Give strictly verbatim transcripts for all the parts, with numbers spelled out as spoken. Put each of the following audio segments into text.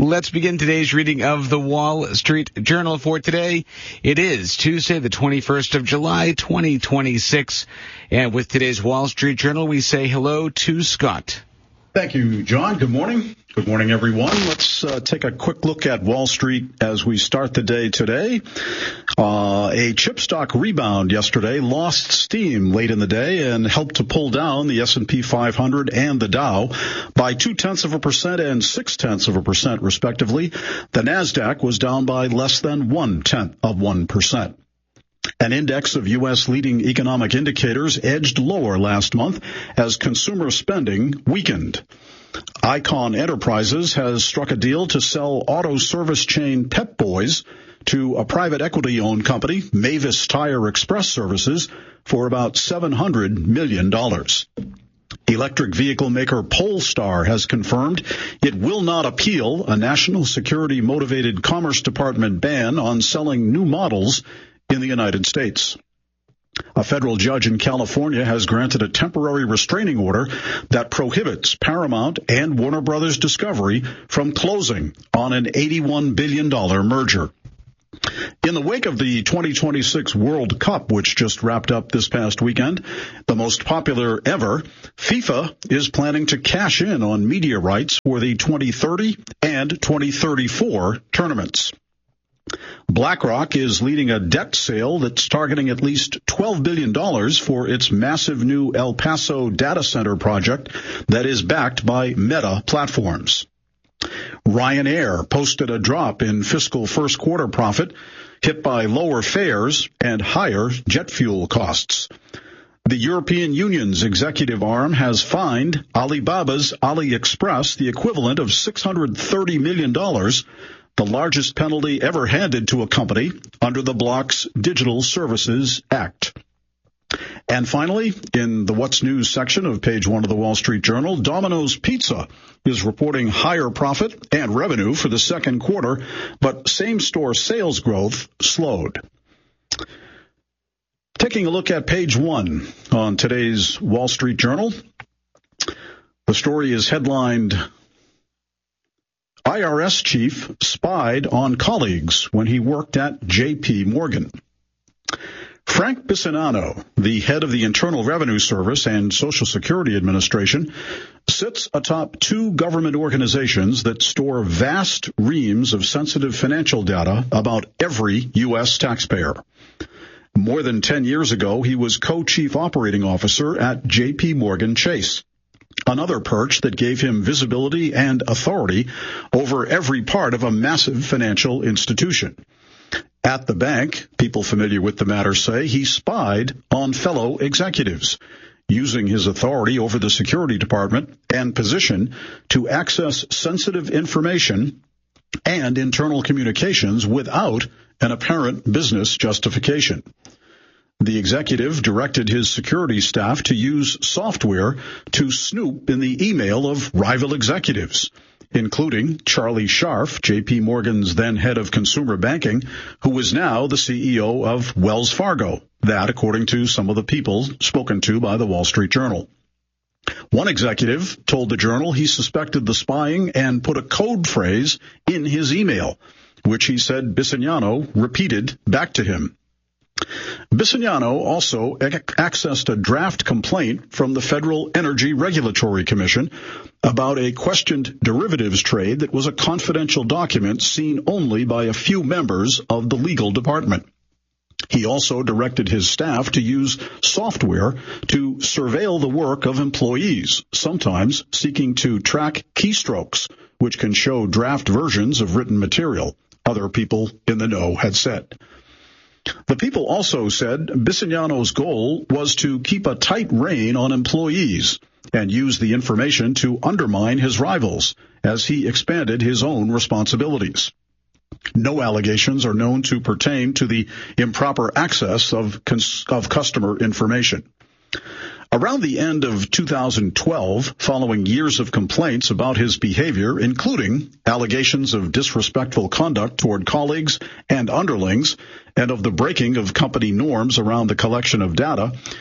Let's begin today's reading of the Wall Street Journal for today. It is Tuesday, the twenty-first of July, twenty twenty-six. And with today's Wall Street Journal, we say hello to Scott. Thank you, John. Good morning. Good morning, everyone. Let's uh, take a quick look at Wall Street as we start the day today. Uh, a chip stock rebound yesterday lost steam late in the day and helped to pull down the S and P five hundred and the Dow by two-tenths of a percent and six-tenths of a percent, respectively. The NASDAQ was down by less than one-tenth of one percent. An index of U S leading economic indicators edged lower last month as consumer spending weakened. Icon Enterprises has struck a deal to sell auto service chain Pep Boys to a private equity-owned company, Mavis Tire Express Services, for about seven hundred million dollars. Electric vehicle maker Polestar has confirmed it will not appeal a national security-motivated Commerce Department ban on selling new models in the United States. A federal judge in California has granted a temporary restraining order that prohibits Paramount and Warner Brothers Discovery from closing on an eighty-one billion dollars merger. In the wake of the twenty twenty-six World Cup, which just wrapped up this past weekend, the most popular ever, FIFA is planning to cash in on media rights for the twenty thirty and twenty thirty-four tournaments. BlackRock is leading a debt sale that's targeting at least twelve billion dollars for its massive new El Paso data center project that is backed by Meta Platforms. Ryanair posted a drop in fiscal first quarter profit, hit by lower fares and higher jet fuel costs. The European Union's executive arm has fined Alibaba's AliExpress the equivalent of six hundred thirty million dollars, the largest penalty ever handed to a company under the bloc's Digital Services Act. And finally, in the What's News section of page one of the Wall Street Journal, Domino's Pizza is reporting higher profit and revenue for the second quarter, but same-store sales growth slowed. Taking a look at page one on today's Wall Street Journal, the story is headlined, I R S chief spied on colleagues when he worked at J P Morgan. Frank Bisignano, the head of the Internal Revenue Service and Social Security Administration, sits atop two government organizations that store vast reams of sensitive financial data about every U S taxpayer. More than ten years ago, he was co-chief operating officer at J P Morgan Chase, another perch that gave him visibility and authority over every part of a massive financial institution. At the bank, people familiar with the matter say he spied on fellow executives, using his authority over the security department and position to access sensitive information and internal communications without an apparent business justification. The executive directed his security staff to use software to snoop in the email of rival executives, including Charlie Scharf, J P Morgan's then head of consumer banking, who is now the C E O of Wells Fargo. That, according to some of the people spoken to by the Wall Street Journal. One executive told the Journal he suspected the spying and put a code phrase in his email, which he said Bisignano repeated back to him. Bisignano also accessed a draft complaint from the Federal Energy Regulatory Commission about a questioned derivatives trade that was a confidential document seen only by a few members of the legal department. He also directed his staff to use software to surveil the work of employees, sometimes seeking to track keystrokes, which can show draft versions of written material, other people in the know had said. The people also said Bisignano's goal was to keep a tight rein on employees and use the information to undermine his rivals as he expanded his own responsibilities. No allegations are known to pertain to the improper access of, cons- of customer information. Around the end of two thousand twelve, following years of complaints about his behavior, including allegations of disrespectful conduct toward colleagues and underlings, and of the breaking of company norms around the collection of data,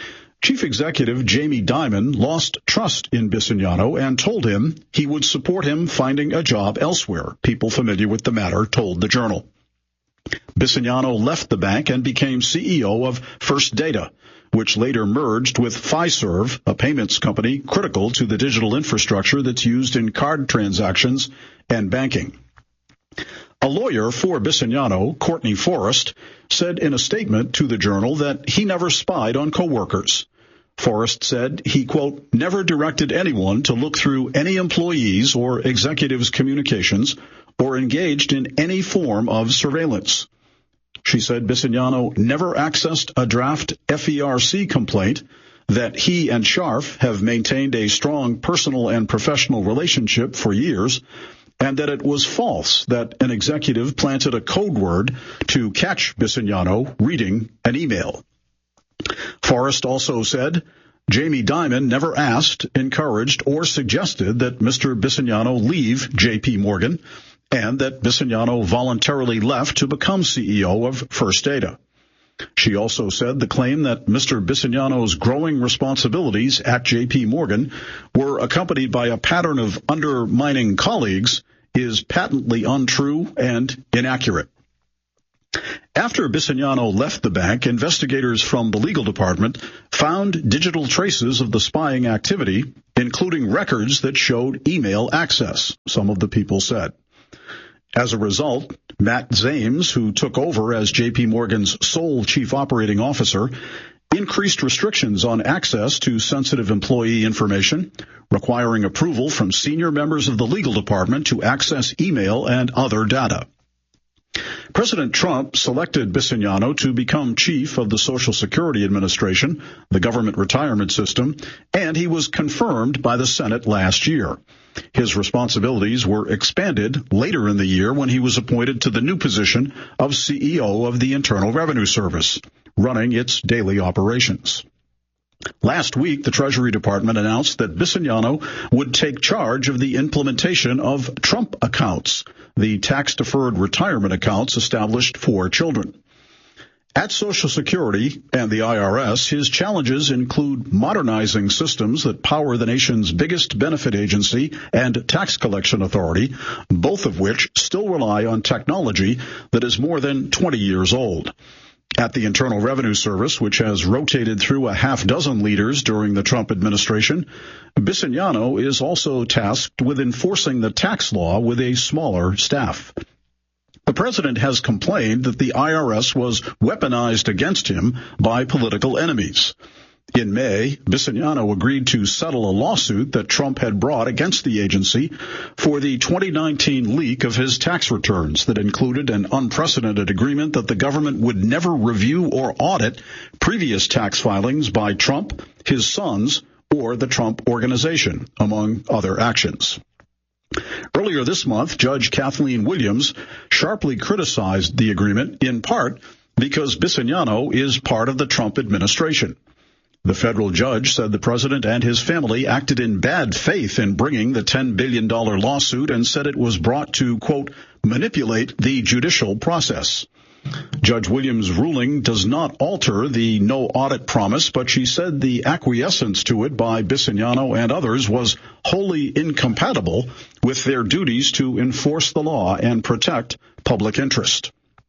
Chief Executive Jamie Dimon lost trust in Bisignano and told him he would support him finding a job elsewhere, people familiar with the matter told the Journal. Bisignano left the bank and became C E O of First Data, which later merged with Fiserv, a payments company critical to the digital infrastructure that's used in card transactions and banking. A lawyer for Bisignano, Courtney Forrest, said in a statement to the Journal that he never spied on coworkers. Forrest said he, quote, never directed anyone to look through any employees' or executives' communications or engaged in any form of surveillance. She said Bisignano never accessed a draft F E R C complaint, that he and Scharf have maintained a strong personal and professional relationship for years, and that it was false that an executive planted a code word to catch Bisignano reading an email. Forrest also said Jamie Dimon never asked, encouraged, or suggested that Mister Bisignano leave J P. Morgan, and that Bisignano voluntarily left to become C E O of First Data. She also said the claim that Mister Bisignano's growing responsibilities at J P. Morgan were accompanied by a pattern of undermining colleagues is patently untrue and inaccurate. After Bisignano left the bank, investigators from the legal department found digital traces of the spying activity, including records that showed email access, some of the people said. As a result, Matt Zames, who took over as J P. Morgan's sole chief operating officer, increased restrictions on access to sensitive employee information, requiring approval from senior members of the legal department to access email and other data. President Trump selected Bisignano to become chief of the Social Security Administration, the government retirement system, and he was confirmed by the Senate last year. His responsibilities were expanded later in the year when he was appointed to the new position of C E O of the Internal Revenue Service, running its daily operations. Last week, the Treasury Department announced that Bisignano would take charge of the implementation of Trump accounts, the tax-deferred retirement accounts established for children. At Social Security and the I R S, his challenges include modernizing systems that power the nation's biggest benefit agency and tax collection authority, both of which still rely on technology that is more than twenty years old. At the Internal Revenue Service, which has rotated through a half dozen leaders during the Trump administration, Bisignano is also tasked with enforcing the tax law with a smaller staff. The president has complained that the I R S was weaponized against him by political enemies. In May, Bisignano agreed to settle a lawsuit that Trump had brought against the agency for the twenty nineteen leak of his tax returns that included an unprecedented agreement that the government would never review or audit previous tax filings by Trump, his sons, or the Trump Organization, among other actions. Earlier this month, Judge Kathleen Williams sharply criticized the agreement, in part because Bisignano is part of the Trump administration. The federal judge said the president and his family acted in bad faith in bringing the ten billion dollars lawsuit and said it was brought to, quote, manipulate the judicial process. Judge Williams' ruling does not alter the no audit promise, but she said the acquiescence to it by Bisignano and others was wholly incompatible with their duties to enforce the law and protect public interest.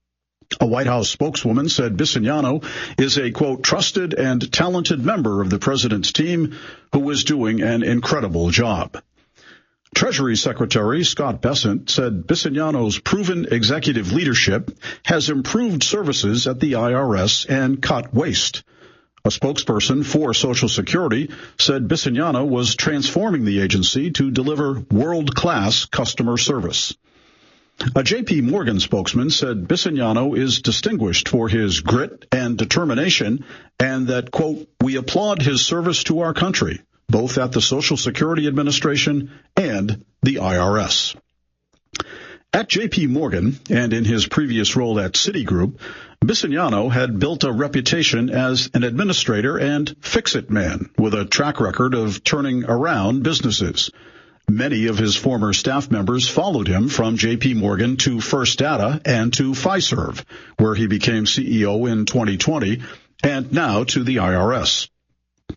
A White House spokeswoman said Bisignano is a, quote, trusted and talented member of the president's team who is doing an incredible job. Treasury Secretary Scott Bessent said Bisignano's proven executive leadership has improved services at the I R S and cut waste. A spokesperson for Social Security said Bisignano was transforming the agency to deliver world-class customer service. A J P. Morgan spokesman said Bisignano is distinguished for his grit and determination and that, quote, we applaud his service to our country, both at the Social Security Administration and the I R S. At J P. Morgan and in his previous role at Citigroup, Bisignano had built a reputation as an administrator and fix-it man with a track record of turning around businesses. Many of his former staff members followed him from J P. Morgan to First Data and to Fiserv, where he became C E O in twenty twenty, and now to the I R S.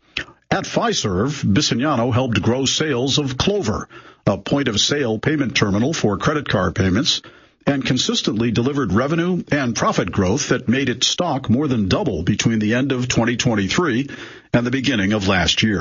At Fiserv, Bisignano helped grow sales of Clover, a point-of-sale payment terminal for credit card payments, and consistently delivered revenue and profit growth that made its stock more than double between the end of twenty twenty-three and the beginning of last year.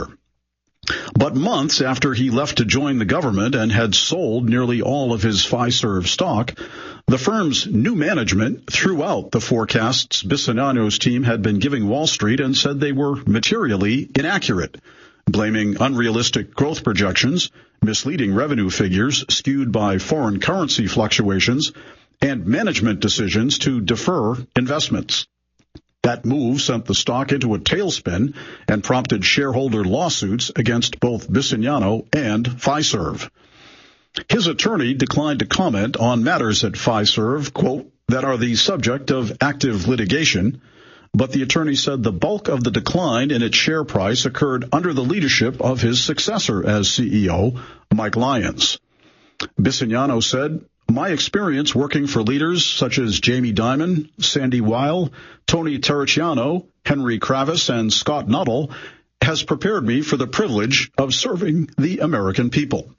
But months after he left to join the government and had sold nearly all of his Fiserv stock, the firm's new management threw out the forecasts Bisignano's team had been giving Wall Street and said they were materially inaccurate, blaming unrealistic growth projections, misleading revenue figures skewed by foreign currency fluctuations, and management decisions to defer investments. That move sent the stock into a tailspin and prompted shareholder lawsuits against both Bisignano and Fiserv. His attorney declined to comment on matters at Fiserv, quote, that are the subject of active litigation, but the attorney said the bulk of the decline in its share price occurred under the leadership of his successor as C E O, Mike Lyons. Bisignano said, "My experience working for leaders such as Jamie Dimon, Sandy Weil, Tony Terracciano, Henry Kravis, and Scott Nuttall has prepared me for the privilege of serving the American people."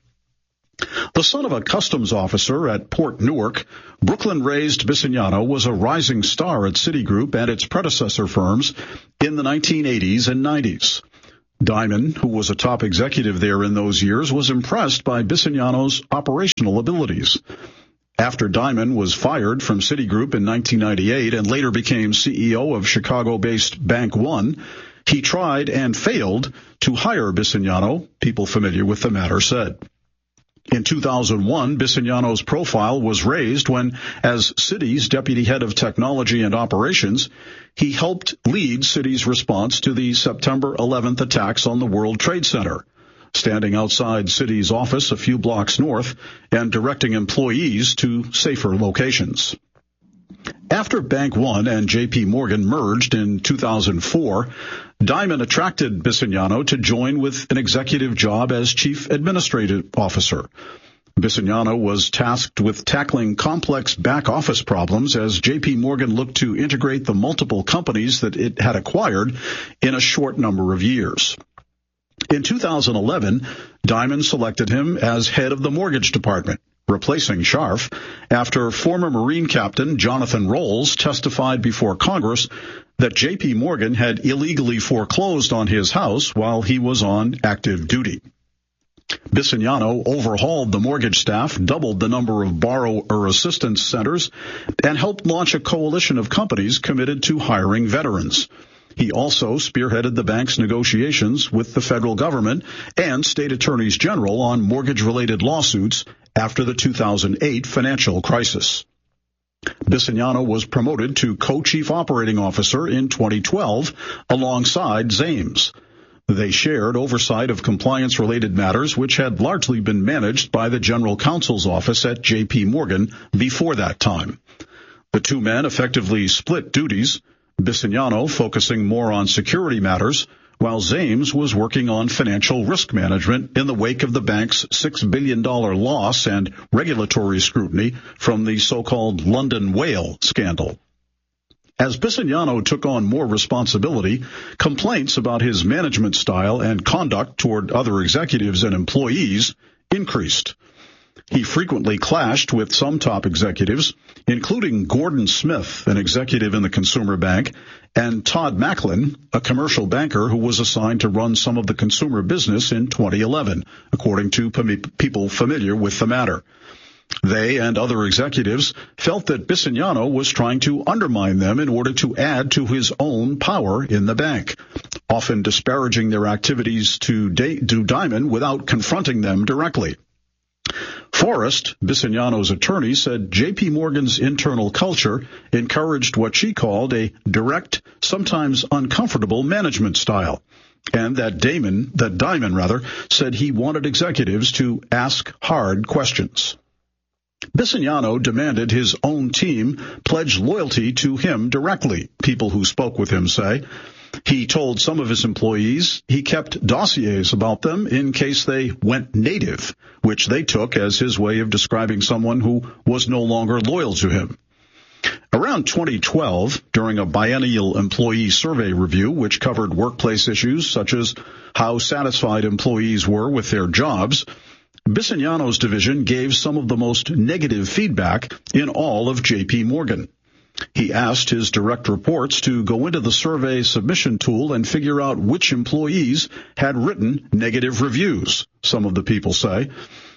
The son of a customs officer at Port Newark, Brooklyn-raised Bisignano was a rising star at Citigroup and its predecessor firms in the nineteen eighties and nineties. Dimon, who was a top executive there in those years, was impressed by Bisignano's operational abilities. After Dimon was fired from Citigroup in nineteen ninety-eight and later became C E O of Chicago-based Bank One, he tried and failed to hire Bisignano, people familiar with the matter said. In two thousand one, Bisignano's profile was raised when, as Citi's deputy head of technology and operations, he helped lead Citi's response to the September eleventh attacks on the World Trade Center, standing outside Citi's office a few blocks north and directing employees to safer locations. After Bank One and J P Morgan merged in two thousand four, Dimon attracted Bisignano to join with an executive job as chief administrative officer. Bisignano was tasked with tackling complex back-office problems as J P Morgan looked to integrate the multiple companies that it had acquired in a short number of years. In two thousand eleven, Dimon selected him as head of the mortgage department, replacing Scharf, after former Marine Captain Jonathan Rolls testified before Congress that J P Morgan had illegally foreclosed on his house while he was on active duty. Bisignano overhauled the mortgage staff, doubled the number of borrower assistance centers, and helped launch a coalition of companies committed to hiring veterans. He also spearheaded the bank's negotiations with the federal government and state attorneys general on mortgage-related lawsuits after the two thousand eight financial crisis. Bisignano was promoted to co-chief operating officer in twenty twelve alongside Zames. They shared oversight of compliance-related matters, which had largely been managed by the general counsel's office at J P Morgan before that time. The two men effectively split duties, Bisignano focusing more on security matters, while Zames was working on financial risk management in the wake of the bank's six billion dollars loss and regulatory scrutiny from the so-called London Whale scandal. As Bisignano took on more responsibility, complaints about his management style and conduct toward other executives and employees increased. He frequently clashed with some top executives, including Gordon Smith, an executive in the consumer bank, and Todd Macklin, a commercial banker who was assigned to run some of the consumer business in twenty eleven, according to people familiar with the matter. They and other executives felt that Bisignano was trying to undermine them in order to add to his own power in the bank, often disparaging their activities to, da- to Dimon without confronting them directly. Forrest, Bisignano's attorney, said J P Morgan's internal culture encouraged what she called a direct, sometimes uncomfortable management style, and that Damon, that Dimon rather, said he wanted executives to ask hard questions. Bisignano demanded his own team pledge loyalty to him directly, people who spoke with him say. He told some of his employees he kept dossiers about them in case they went native, which they took as his way of describing someone who was no longer loyal to him. Around twenty twelve, during a biennial employee survey review, which covered workplace issues such as how satisfied employees were with their jobs, Bisignano's division gave some of the most negative feedback in all of J P. Morgan. He asked his direct reports to go into the survey submission tool and figure out which employees had written negative reviews, some of the people say.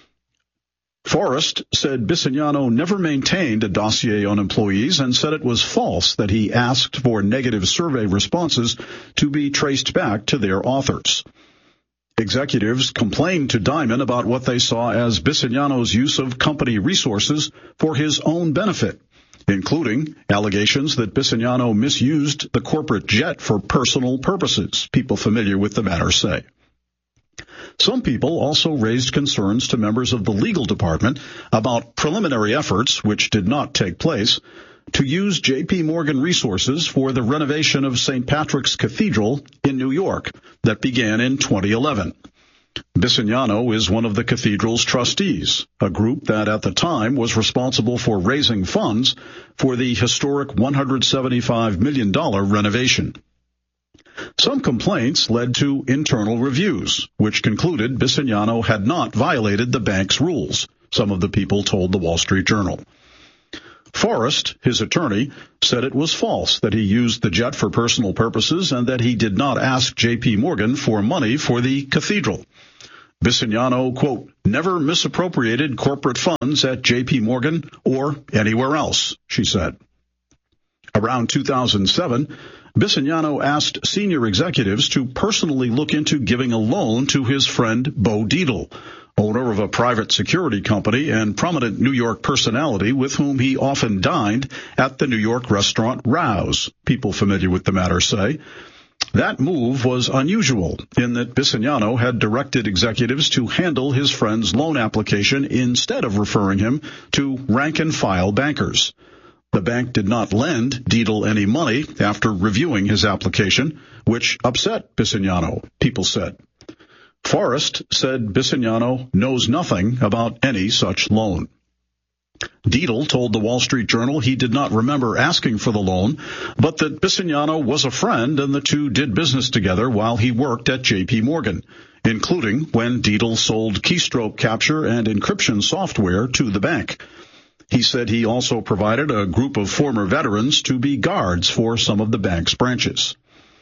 Forrest said Bisignano never maintained a dossier on employees and said it was false that he asked for negative survey responses to be traced back to their authors. Executives complained to Diamond about what they saw as Bisignano's use of company resources for his own benefit, including allegations that Bisignano misused the corporate jet for personal purposes, people familiar with the matter say. Some people also raised concerns to members of the legal department about preliminary efforts, which did not take place, to use J P. Morgan resources for the renovation of Saint Patrick's Cathedral in New York that began in twenty eleven. Bisignano is one of the cathedral's trustees, a group that at the time was responsible for raising funds for the historic one hundred seventy-five million dollars renovation. Some complaints led to internal reviews, which concluded Bisignano had not violated the bank's rules, some of the people told the Wall Street Journal. Forrest, his attorney, said it was false that he used the jet for personal purposes and that he did not ask J P. Morgan for money for the cathedral. Bisignano, quote, never misappropriated corporate funds at J P. Morgan or anywhere else, she said. Around two thousand seven, Bisignano asked senior executives to personally look into giving a loan to his friend Bo Dietl, owner of a private security company and prominent New York personality with whom he often dined at the New York restaurant Rouse, people familiar with the matter say. That move was unusual in that Bisignano had directed executives to handle his friend's loan application instead of referring him to rank-and-file bankers. The bank did not lend Dietl any money after reviewing his application, which upset Bisignano, people said. Forrest said Bisignano knows nothing about any such loan. Dietl told the Wall Street Journal he did not remember asking for the loan, but that Bisignano was a friend and the two did business together while he worked at J P. Morgan, including when Dietl sold keystroke capture and encryption software to the bank. He said he also provided a group of former veterans to be guards for some of the bank's branches.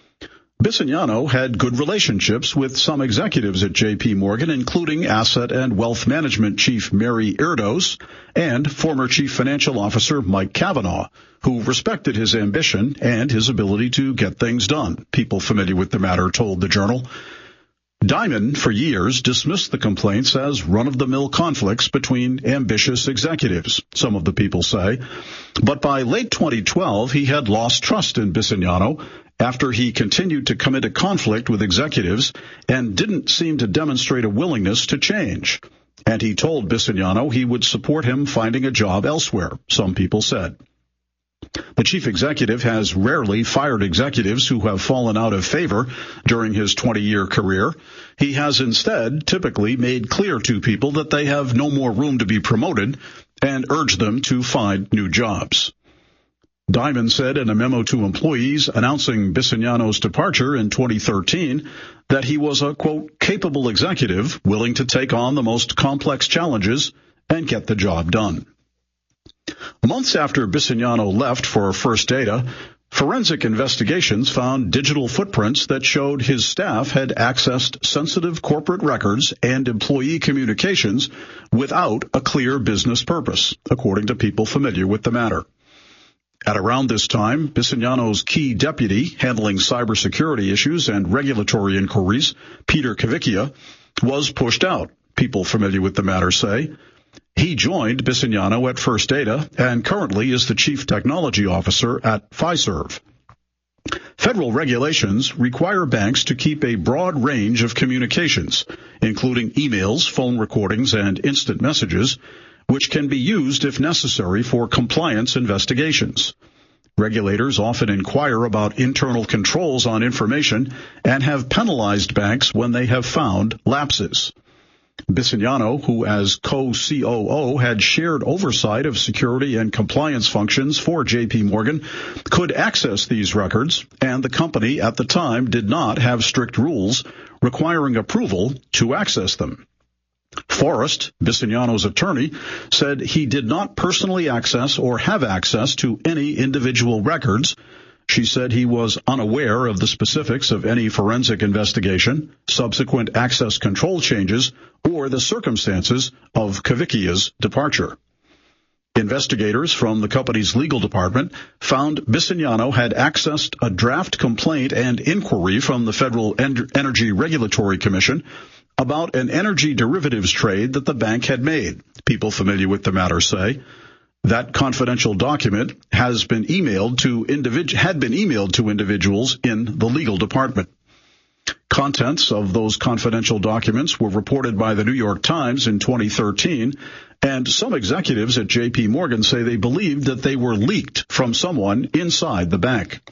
Bisignano had good relationships with some executives at J P. Morgan, including Asset and Wealth Management Chief Mary Erdos and former Chief Financial Officer Mike Cavanaugh, who respected his ambition and his ability to get things done, people familiar with the matter told the Journal. Diamond, for years, dismissed the complaints as run-of-the-mill conflicts between ambitious executives, some of the people say. But by late twenty twelve, he had lost trust in Bisignano after he continued to come into conflict with executives and didn't seem to demonstrate a willingness to change. And he told Bisignano he would support him finding a job elsewhere, some people said. The chief executive has rarely fired executives who have fallen out of favor during his twenty-year career. He has instead typically made clear to people that they have no more room to be promoted and urged them to find new jobs. Diamond said in a memo to employees announcing Bisignano's departure in twenty thirteen that he was a, quote, capable executive willing to take on the most complex challenges and get the job done. Months after Bisignano left for First Data, forensic investigations found digital footprints that showed his staff had accessed sensitive corporate records and employee communications without a clear business purpose, according to people familiar with the matter. At around this time, Bisignano's key deputy handling cybersecurity issues and regulatory inquiries, Peter Kavickia, was pushed out, people familiar with the matter say. He joined Bisignano at First Data and currently is the chief technology officer at Fiserv. Federal regulations require banks to keep a broad range of communications, including emails, phone recordings, and instant messages, which can be used if necessary for compliance investigations. Regulators often inquire about internal controls on information and have penalized banks when they have found lapses. Bisignano, who as co-C O O had shared oversight of security and compliance functions for J P. Morgan, could access these records, and the company at the time did not have strict rules requiring approval to access them. Forrest, Bisignano's attorney, said he did not personally access or have access to any individual records. She said he was unaware of the specifics of any forensic investigation, subsequent access control changes, or the circumstances of Kavickia's departure. Investigators from the company's legal department found Bisignano had accessed a draft complaint and inquiry from the Federal Energy Regulatory Commission about an energy derivatives trade that the bank had made. People familiar with the matter say that confidential document has been emailed to individ- had been emailed to individuals in the legal department. Contents of those confidential documents were reported by the New York Times in twenty thirteen, and some executives at J P. Morgan say they believed that they were leaked from someone inside the bank.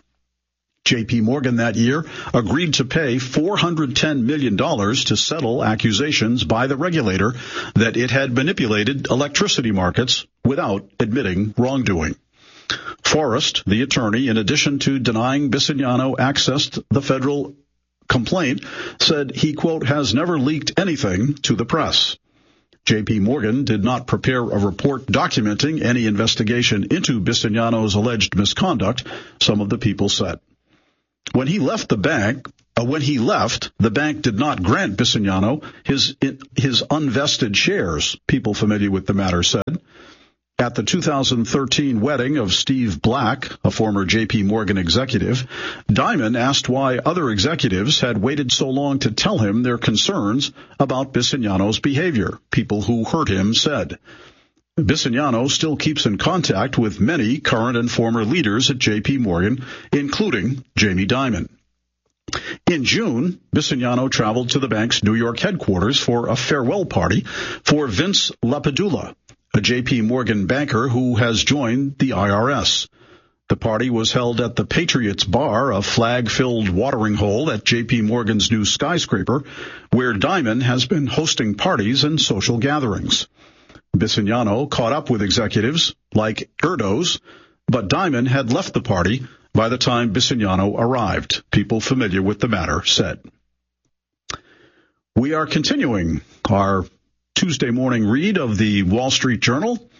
J P. Morgan that year agreed to pay four hundred ten million dollars to settle accusations by the regulator that it had manipulated electricity markets without admitting wrongdoing. Forrest, the attorney, in addition to denying Bisignano accessed the federal complaint, said he, quote, has never leaked anything to the press. J P. Morgan did not prepare a report documenting any investigation into Bisignano's alleged misconduct, some of the people said. When he left the bank, uh, when he left, the bank did not grant Bisignano his his unvested shares, people familiar with the matter said. At the two thousand thirteen wedding of Steve Black, a former J P. Morgan executive, Dimon asked why other executives had waited so long to tell him their concerns about Bisignano's behavior, people who heard him said. Bisignano still keeps in contact with many current and former leaders at J P. Morgan, including Jamie Dimon. In June, Bisignano traveled to the bank's New York headquarters for a farewell party for Vince Lapadula, a J P. Morgan banker who has joined the I R S. The party was held at the Patriots Bar, a flag-filled watering hole at J P. Morgan's new skyscraper, where Dimon has been hosting parties and social gatherings. Bisignano caught up with executives like Erdos, but Dimon had left the party by the time Bisignano arrived, people familiar with the matter said. We are continuing our Tuesday morning read of the Wall Street Journal,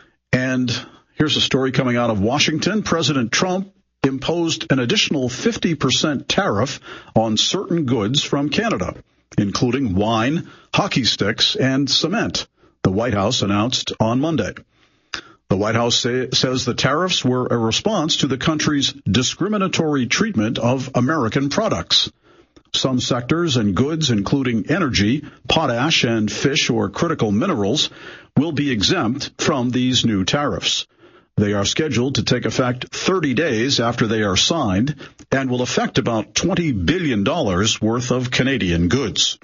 and here's a story coming out of Washington. President Trump imposed an additional fifty percent tariff on certain goods from Canada, including wine, hockey sticks, and cement, the White House announced on Monday. The White House say, says the tariffs were a response to the country's discriminatory treatment of American products. Some sectors and goods, including energy, potash, and fish or critical minerals, will be exempt from these new tariffs. They are scheduled to take effect thirty days after they are signed and will affect about twenty billion dollars worth of Canadian goods.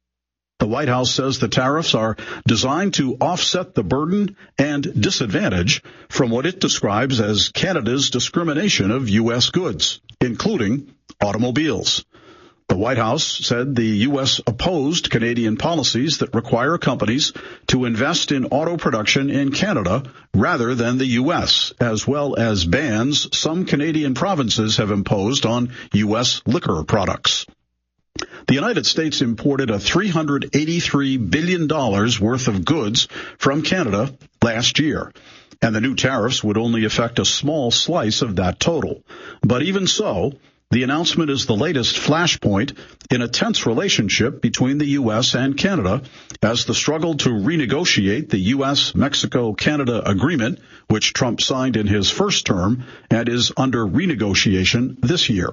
The White House says the tariffs are designed to offset the burden and disadvantage from what it describes as Canada's discrimination of U S goods, including automobiles. The White House said the U S opposed Canadian policies that require companies to invest in auto production in Canada rather than the U S, as well as bans some Canadian provinces have imposed on U S liquor products. The United States imported a three hundred eighty-three billion dollars worth of goods from Canada last year, and the new tariffs would only affect a small slice of that total. But even so, the announcement is the latest flashpoint in a tense relationship between the U S and Canada as the struggle to renegotiate the U S Mexico Canada agreement, which Trump signed in his first term and is under renegotiation this year.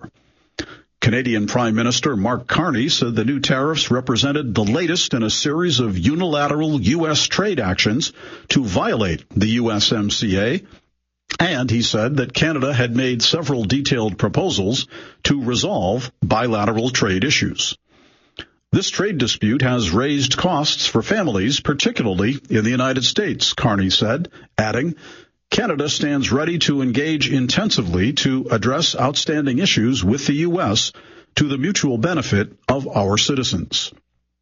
Canadian Prime Minister Mark Carney said the new tariffs represented the latest in a series of unilateral U S trade actions to violate the U S M C A, and he said that Canada had made several detailed proposals to resolve bilateral trade issues. This trade dispute has raised costs for families, particularly in the United States, Carney said, adding, Canada stands ready to engage intensively to address outstanding issues with the U S to the mutual benefit of our citizens.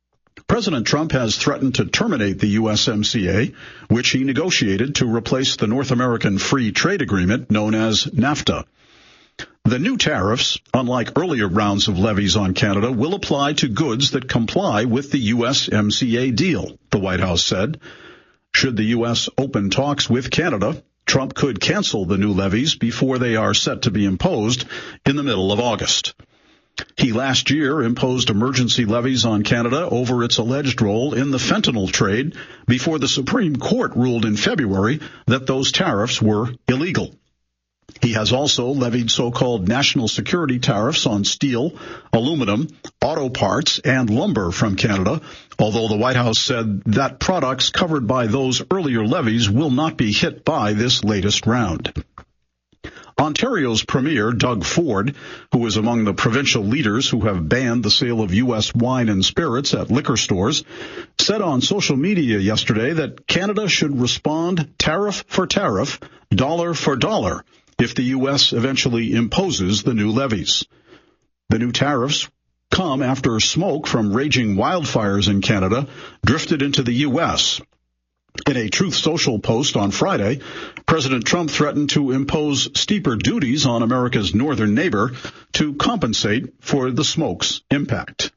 President Trump has threatened to terminate the U S M C A, which he negotiated to replace the North American Free Trade Agreement known as NAFTA. The new tariffs, unlike earlier rounds of levies on Canada, will apply to goods that comply with the U S M C A deal, the White House said. Should the U S open talks with Canada, Trump could cancel the new levies before they are set to be imposed in the middle of August. He last year imposed emergency levies on Canada over its alleged role in the fentanyl trade before the Supreme Court ruled in February that those tariffs were illegal. He has also levied so-called national security tariffs on steel, aluminum, auto parts, and lumber from Canada, although the White House said that products covered by those earlier levies will not be hit by this latest round. Ontario's Premier, Doug Ford, who is among the provincial leaders who have banned the sale of U S wine and spirits at liquor stores, said on social media yesterday that Canada should respond tariff for tariff, dollar for dollar, if the U S eventually imposes the new levies. The new tariffs come after smoke from raging wildfires in Canada drifted into the U S In a Truth Social post on Friday, President Trump threatened to impose steeper duties on America's northern neighbor to compensate for the smoke's impact.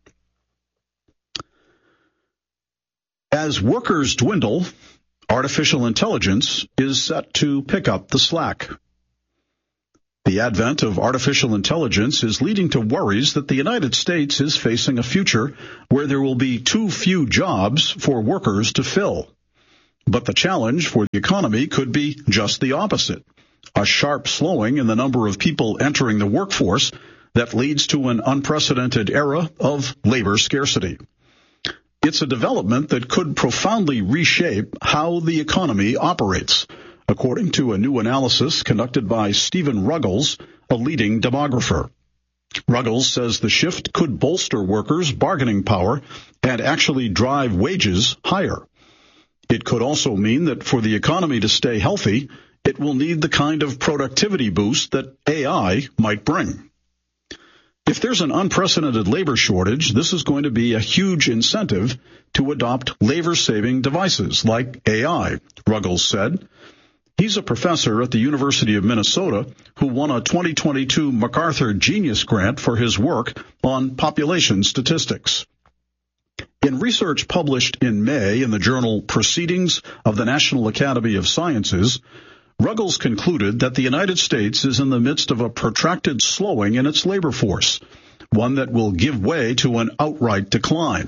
As workers dwindle, artificial intelligence is set to pick up the slack. The advent of artificial intelligence is leading to worries that the United States is facing a future where there will be too few jobs for workers to fill. But the challenge for the economy could be just the opposite, a sharp slowing in the number of people entering the workforce that leads to an unprecedented era of labor scarcity. It's a development that could profoundly reshape how the economy operates, according to a new analysis conducted by Stephen Ruggles, a leading demographer. Ruggles says the shift could bolster workers' bargaining power and actually drive wages higher. It could also mean that for the economy to stay healthy, it will need the kind of productivity boost that A I might bring. If there's an unprecedented labor shortage, this is going to be a huge incentive to adopt labor-saving devices like A I, Ruggles said. He's a professor at the University of Minnesota who won a twenty twenty-two MacArthur Genius Grant for his work on population statistics. In research published in May in the journal Proceedings of the National Academy of Sciences, Ruggles concluded that the United States is in the midst of a protracted slowing in its labor force, one that will give way to an outright decline.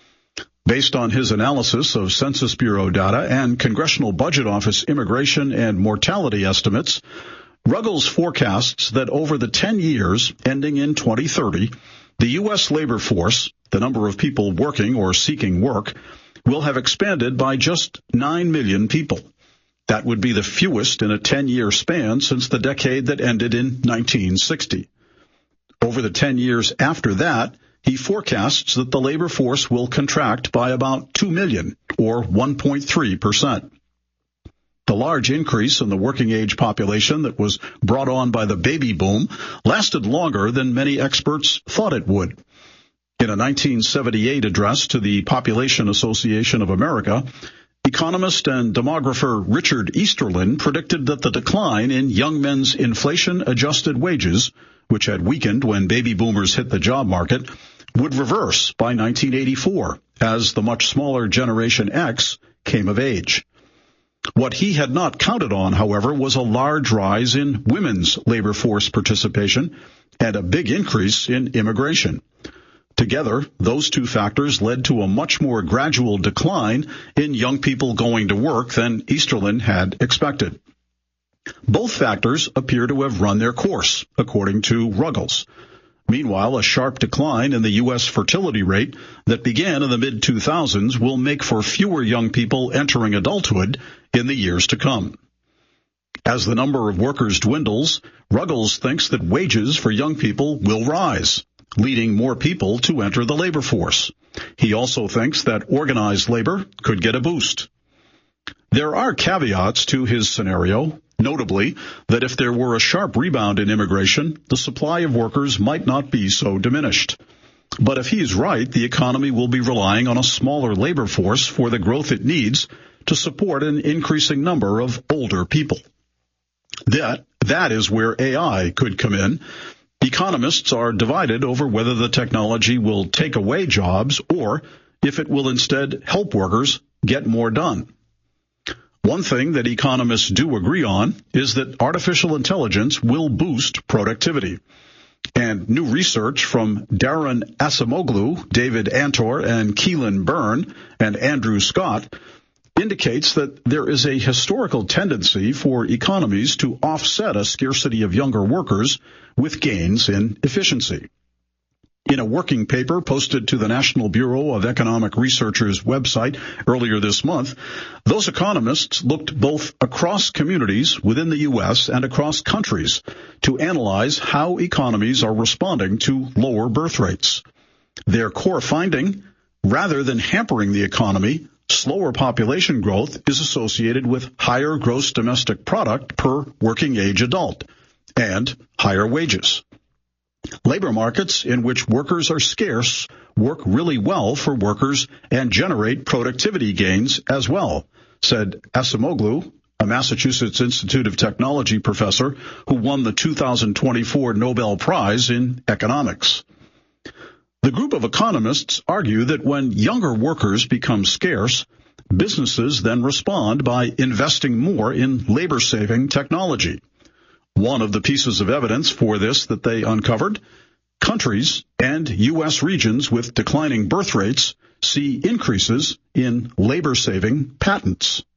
Based on his analysis of Census Bureau data and Congressional Budget Office immigration and mortality estimates, Ruggles forecasts that over the ten years ending in twenty thirty, the U S labor force, the number of people working or seeking work, will have expanded by just nine million people. That would be the fewest in a ten-year span since the decade that ended in nineteen sixty. Over the ten years after that, he forecasts that the labor force will contract by about two million, or one point three percent. The large increase in the working-age population that was brought on by the baby boom lasted longer than many experts thought it would. In a nineteen seventy-eight address to the Population Association of America, economist and demographer Richard Easterlin predicted that the decline in young men's inflation-adjusted wages, which had weakened when baby boomers hit the job market, would reverse by nineteen eighty-four as the much smaller Generation X came of age. What he had not counted on, however, was a large rise in women's labor force participation and a big increase in immigration. Together, those two factors led to a much more gradual decline in young people going to work than Easterlin had expected. Both factors appear to have run their course, according to Ruggles. Meanwhile, a sharp decline in the U S fertility rate that began in the mid two thousands will make for fewer young people entering adulthood in the years to come. As the number of workers dwindles, Ruggles thinks that wages for young people will rise, leading more people to enter the labor force. He also thinks that organized labor could get a boost. There are caveats to his scenario, notably that if there were a sharp rebound in immigration, the supply of workers might not be so diminished. But if he's right, the economy will be relying on a smaller labor force for the growth it needs to support an increasing number of older people. That, that is where A I could come in. Economists are divided over whether the technology will take away jobs or if it will instead help workers get more done. One thing that economists do agree on is that artificial intelligence will boost productivity. And new research from Darren Acemoglu, David Antor, and Keelan Byrne, and Andrew Scott indicates that there is a historical tendency for economies to offset a scarcity of younger workers with gains in efficiency. In a working paper posted to the National Bureau of Economic Research's website earlier this month, those economists looked both across communities within the U S and across countries to analyze how economies are responding to lower birth rates. Their core finding, rather than hampering the economy, slower population growth is associated with higher gross domestic product per working age adult and higher wages. Labor markets in which workers are scarce work really well for workers and generate productivity gains as well, said Acemoglu, a Massachusetts Institute of Technology professor who won the two thousand twenty-four Nobel Prize in economics. The group of economists argue that when younger workers become scarce, businesses then respond by investing more in labor-saving technology. One of the pieces of evidence for this that they uncovered, countries and U S regions with declining birth rates see increases in labor-saving patents.